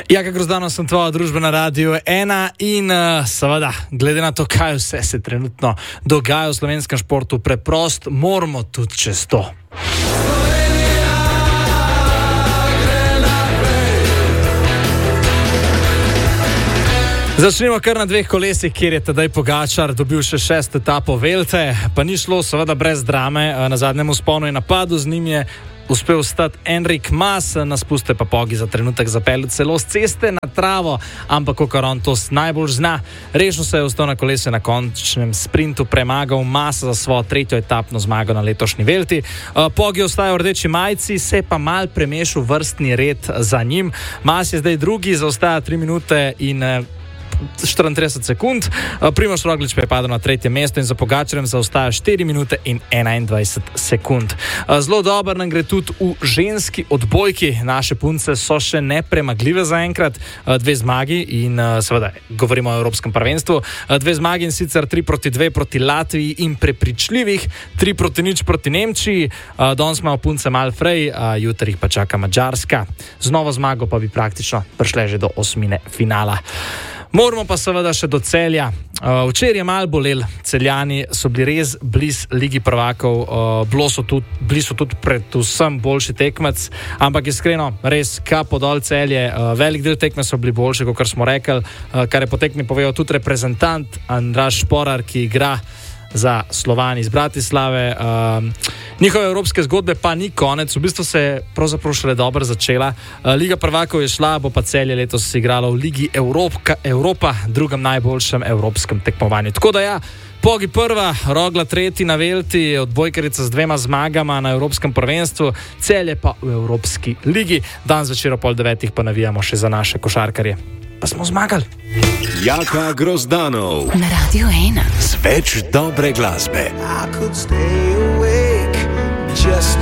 Jaka Grozdano, sem tvoja družbena Radio 1 in seveda, glede na to, kaj vse se trenutno dogaja v slovenskem športu, preprost moramo tudi čez to. Začnimo kar na dveh kolesih, kjer je tedaj Pogačar dobil še 6. etapo Vuelte, pa ni šlo seveda brez drame. Na zadnjem vzponu je napadu, z njim je uspel stati Enric Mas, na spuste pa Pogi za trenutek zapeljal celo z ceste na travo, ampak kakor on to najbolj zna, rešil se je ostal na kolese na končnem sprintu, premagal Masa za svojo 3. etapno zmago na letošnji Vuelti. Pogi ostaja v rdeči majici, se pa mal premešal vrstni red za njim. Mas je zdaj drugi, zaostaja 3 minute in 34 sekund. Primož Roglič pa je padel na 3. mesto in za Pogačarjem zaostaja 4 minute in 21 sekund. Zelo dobro nam gre tudi v ženski odbojki. Naše punce so še nepremagljive zaenkrat. 2 zmagi in seveda govorimo o Evropskem prvenstvu. 2 zmagi in sicer 3-2 proti Latviji in prepričljivih 3-0 proti Nemčiji. Danes imamo punce malo frej, jutri jih pa čaka Madžarska. Z novo zmago pa bi praktično prišle že do osmine finala. Moramo pa seveda še do Celja. Včeraj je malo bolel, Celjani so bili res blizu Ligi prvakov, bili so tudi predvsem boljši tekmec, ampak iskreno, res kapo dol Celje, velik del tekme so bili boljši, kot smo rekli, kar je po tekmi povedal tudi reprezentant Andraž Šporar, ki igra za Slovan iz Bratislave. Njihove evropske zgodbe pa ni konec, v bistvu se je pravzaprav šele dobro začela. Liga prvakov je šla, bo pa Celje letos igralo v Ligi Evropa, drugem najboljšem evropskem tekmovanju. Tako da ja, Pogi prva, Rogla 3. na Vuelti, odbojkarica z 2 zmagama na Evropskem prvenstvu, Celje pa v Evropski ligi. Dan zvečer ob 8:30 pa navijamo še za naše košarkarje. Pa smo zmagali. Jaka Grozdanov na Radio 1 z več dobre glasbe. I could stay awake just